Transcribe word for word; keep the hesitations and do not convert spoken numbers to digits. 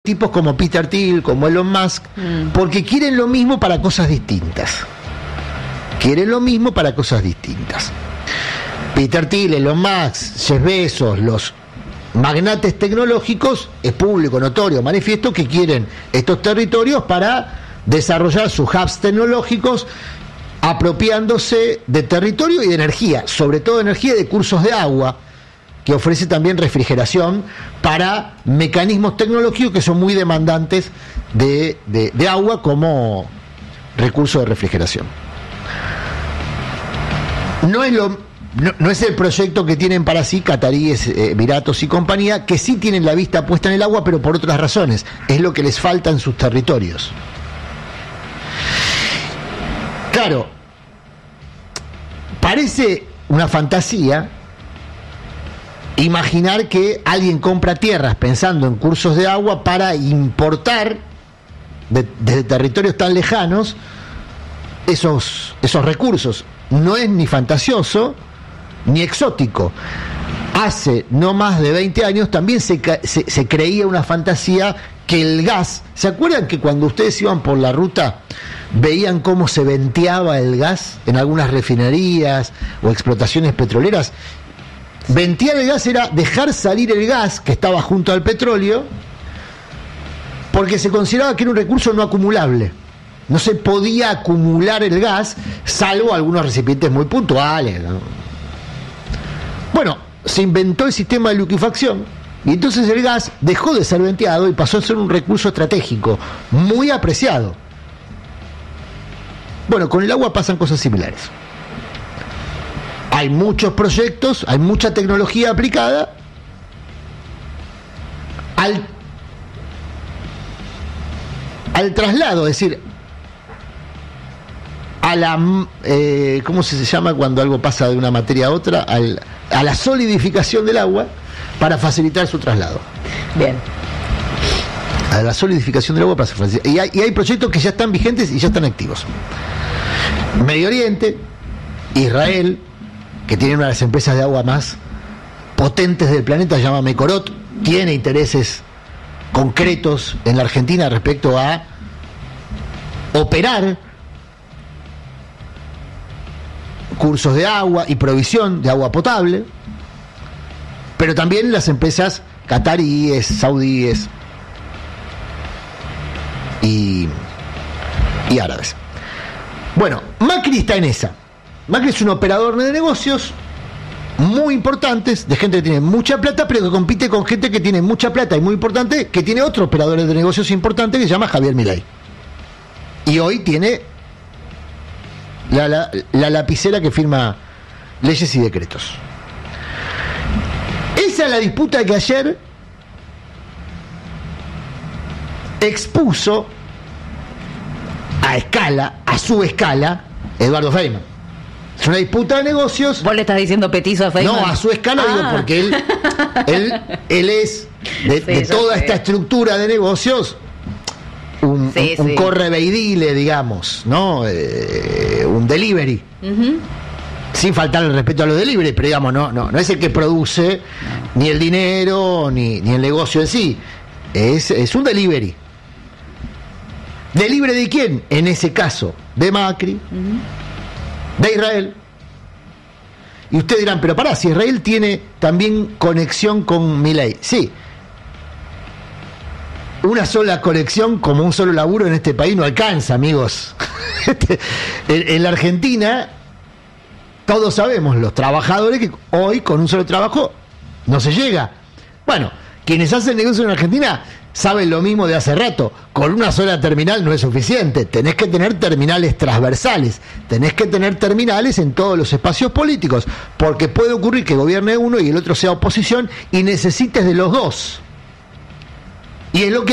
tipos como Peter Thiel, como Elon Musk, mm. porque quieren lo mismo para cosas distintas. Quieren lo mismo para cosas distintas. Peter Thiel, Elon Musk, Jeff Bezos, los magnates tecnológicos, es público, notorio, manifiesto que quieren estos territorios para desarrollar sus hubs tecnológicos, apropiándose de territorio y de energía, sobre todo energía de cursos de agua, que ofrece también refrigeración para mecanismos tecnológicos que son muy demandantes de, de, de agua como recurso de refrigeración. No es, lo, no, no es el proyecto que tienen para sí cataríes, eh, Emiratos y compañía, que sí tienen la vista puesta en el agua, pero por otras razones. Es lo que les falta en sus territorios. Claro, parece una fantasía imaginar que alguien compra tierras pensando en cursos de agua para importar de, desde territorios tan lejanos esos, esos recursos. No es ni fantasioso ni exótico. Hace no más de veinte años también se, se, se creía una fantasía que el gas... ¿Se acuerdan que cuando ustedes iban por la ruta veían cómo se venteaba el gas en algunas refinerías o explotaciones petroleras? Ventear el gas era dejar salir el gas que estaba junto al petróleo, porque se consideraba que era un recurso no acumulable. No se podía acumular el gas, salvo algunos recipientes muy puntuales, ¿no? Bueno, se inventó el sistema de liquefacción y entonces el gas dejó de ser venteado y pasó a ser un recurso estratégico muy apreciado. Bueno, con el agua pasan cosas similares. Hay muchos proyectos, hay mucha tecnología aplicada al, al traslado, es decir, a la, eh, ¿cómo se llama cuando algo pasa de una materia a otra? Al, a la solidificación del agua para facilitar su traslado. Bien. A la solidificación del agua para facilitar. Y hay, y hay proyectos que ya están vigentes y ya están activos. Medio Oriente, Israel, que tiene una de las empresas de agua más potentes del planeta, se llama Mekorot, tiene intereses concretos en la Argentina respecto a operar cursos de agua y provisión de agua potable, pero también las empresas cataríes, saudíes y, y árabes. Bueno, Macri está en esa. Macri es un operador de negocios muy importantes, de gente que tiene mucha plata, pero que compite con gente que tiene mucha plata y muy importante, que tiene otro operador de negocios importante que se llama Javier Milei. Y hoy tiene la, la, la lapicera que firma leyes y decretos. Esa es la disputa que ayer expuso a escala, a su escala, Eduardo Feynman. Es una disputa de negocios. ¿Vos le estás diciendo petizo a Feynman? No, a su escala, ah. digo, porque él, él, él es de, sí, de toda sé. esta estructura de negocios un, sí, un, un sí. correveidile, digamos, ¿no? Eh, un delivery. Uh-huh. Sin faltar el respeto a los delivery, pero digamos, no, no, no es el que produce ni el dinero ni, ni el negocio en sí. Es, es un delivery. ¿Delivery de quién? En ese caso, de Macri. Uh-huh. De Israel. Y ustedes dirán, pero pará, si Israel tiene también conexión con Milei. Sí. Una sola conexión como un solo laburo en este país no alcanza, amigos. en, en la Argentina, todos sabemos, los trabajadores, que hoy con un solo trabajo no se llega. Bueno, quienes hacen negocio en Argentina saben lo mismo de hace rato. Con una sola terminal no es suficiente. Tenés que tener terminales transversales. Tenés que tener terminales en todos los espacios políticos. Porque puede ocurrir que gobierne uno y el otro sea oposición y necesites de los dos. Y es lo que